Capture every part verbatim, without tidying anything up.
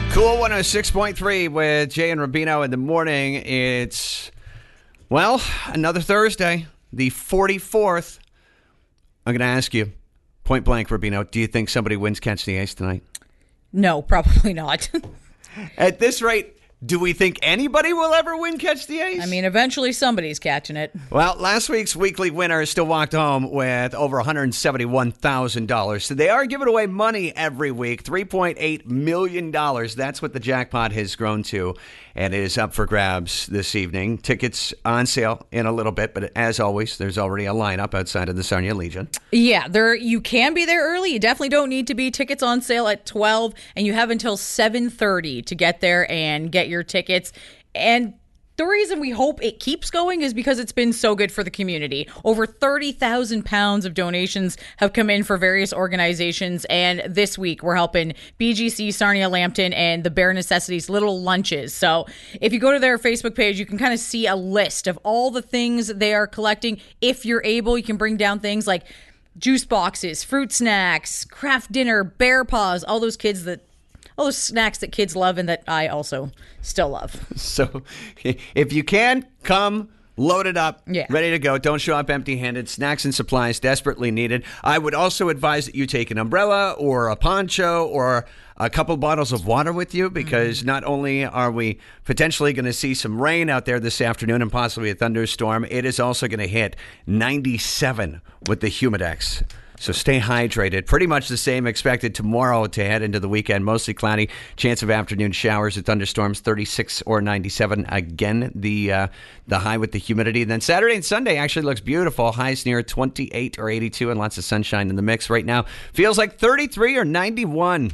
Cool one oh six point three with Jay and Rubino in the morning. It's, well, another Thursday, the forty-fourth. I'm going to ask you, point blank, Rubino, do you think somebody wins Catch the Ace tonight? No, probably not. At this rate, do we think anybody will ever win Catch the Ace? I mean, eventually somebody's catching it. Well, last week's weekly winner still walked home with over one hundred seventy-one thousand dollars. So they are giving away money every week, three point eight million dollars. That's what the jackpot has grown to, and it is up for grabs this evening. Tickets on sale in a little bit, but as always, there's already a lineup outside of the Sarnia Legion. Yeah, there you can be there early. You definitely don't need to be. Tickets on sale at twelve, and you have until seven thirty to get there and get your tickets. And the reason we hope it keeps going is because it's been so good for the community. Over thirty thousand pounds of donations have come in for various organizations. And this week we're helping B G C, Sarnia Lambton, and the Bare Necessities Little Lunches. So if you go to their Facebook page, you can kind of see a list of all the things they are collecting. If you're able, you can bring down things like juice boxes, fruit snacks, craft dinner, bear paws, all those kids that all those snacks that kids love and that I also still love. So if you can, come loaded up, yeah. ready to go. Don't show up empty-handed. Snacks and supplies desperately needed. I would also advise that you take an umbrella or a poncho or a couple bottles of water with you, because mm-hmm. not only are we potentially going to see some rain out there this afternoon and possibly a thunderstorm, it is also going to hit ninety-seven with the Humidex. So stay hydrated. Pretty much the same expected tomorrow to head into the weekend. Mostly cloudy. Chance of afternoon showers and thunderstorms, thirty-six or ninety-seven. Again, the uh, the high with the humidity. Then Saturday and Sunday actually looks beautiful. Highs near twenty-eight or eighty-two and lots of sunshine in the mix. Right now, feels like thirty-three or ninety-one.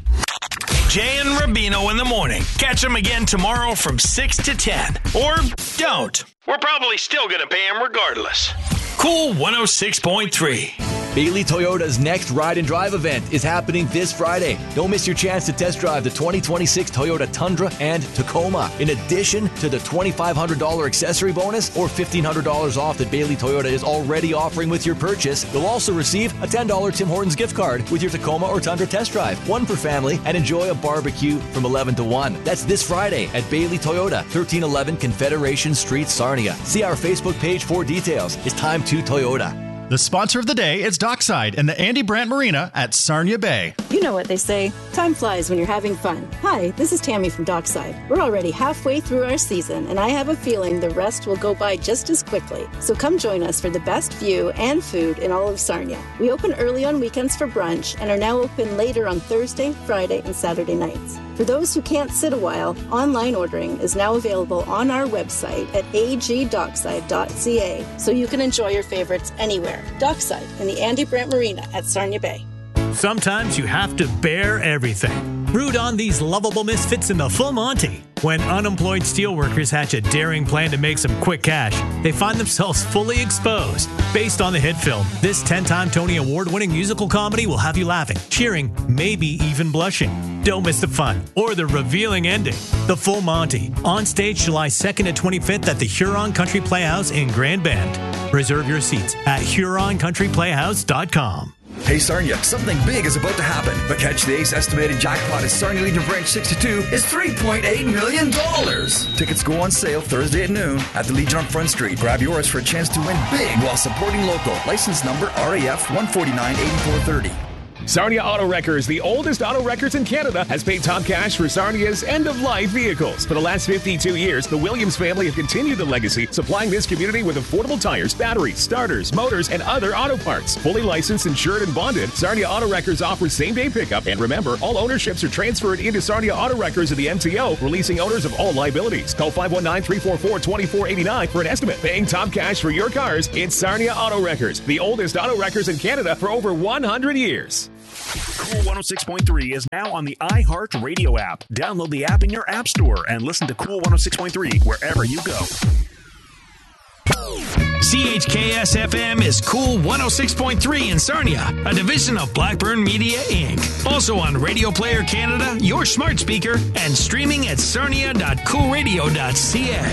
Jay and Rubino in the morning. Catch them again tomorrow from six to ten. Or don't. We're probably still going to pay them regardless. Cool one oh six point three. Bailey Toyota's next Ride and Drive event is happening this Friday. Don't miss your chance to test drive the twenty twenty-six Toyota Tundra and Tacoma. In addition to the twenty-five hundred dollars accessory bonus or fifteen hundred dollars off that Bailey Toyota is already offering with your purchase, you'll also receive a ten dollars Tim Hortons gift card with your Tacoma or Tundra test drive. One per family, and enjoy a barbecue from eleven to one. That's this Friday at Bailey Toyota, thirteen eleven Confederation Street, Sarnia. See our Facebook page for details. It's time to Toyota. The sponsor of the day is Dockside and the Andy Brandt Marina at Sarnia Bay. You know what they say, time flies when you're having fun. Hi, this is Tammy from Dockside. We're already halfway through our season, and I have a feeling the rest will go by just as quickly. So come join us for the best view and food in all of Sarnia. We open early on weekends for brunch and are now open later on Thursday, Friday, and Saturday nights. For those who can't sit a while, online ordering is now available on our website at a g dockside dot c a, so you can enjoy your favorites anywhere. Dockside in the Andy Brandt Marina at Sarnia Bay. Sometimes you have to bear everything. Root on these lovable misfits in the Full Monty. When unemployed steelworkers hatch a daring plan to make some quick cash, they find themselves fully exposed. Based on the hit film, this ten-time Tony Award-winning musical comedy will have you laughing, cheering, maybe even blushing. Don't miss the fun or the revealing ending. The Full Monty, on stage July second to twenty-fifth at the Huron Country Playhouse in Grand Bend. Reserve your seats at huron country playhouse dot com. Hey Sarnia, something big is about to happen. The Catch the Ace estimated jackpot at Sarnia Legion Branch sixty-two is three point eight million dollars. Tickets go on sale Thursday at noon at the Legion on Front Street. Grab yours for a chance to win big while supporting local. License number R A F one forty-nine eighty-four thirty. Sarnia Auto Wreckers, the oldest auto wreckers in Canada, has paid top cash for Sarnia's end-of-life vehicles. For the last fifty-two years, the Williams family have continued the legacy, supplying this community with affordable tires, batteries, starters, motors, and other auto parts. Fully licensed, insured, and bonded, Sarnia Auto Wreckers offers same-day pickup. And remember, all ownerships are transferred into Sarnia Auto Wreckers of the M T O, releasing owners of all liabilities. Call five one nine, three four four, two four eight nine for an estimate. Paying top cash for your cars, it's Sarnia Auto Wreckers, the oldest auto wreckers in Canada for over one hundred years. Cool one oh six point three is now on the iHeart Radio app. Download the app in your app store and listen to Cool one oh six point three wherever you go. C H K S F M is Cool one oh six point three in Sarnia, a division of Blackburn Media, Incorporated. Also on Radio Player Canada, your smart speaker, and streaming at sarnia dot cool radio dot c a.